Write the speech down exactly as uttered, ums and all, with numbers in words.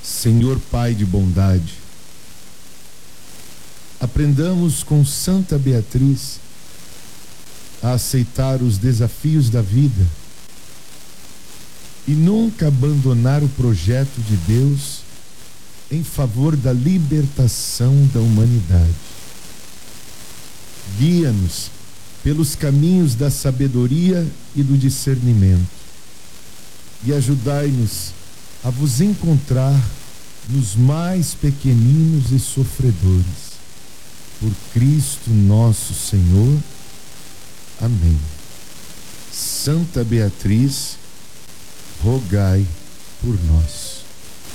Senhor Pai de bondade, aprendamos com Santa Beatriz a aceitar os desafios da vida e nunca abandonar o projeto de Deus em favor da libertação da humanidade. Guia-nos pelos caminhos da sabedoria e do discernimento e ajudai-nos a vos encontrar nos mais pequeninos e sofredores. Por Cristo nosso Senhor. Amém. Santa Beatriz, rogai por nós.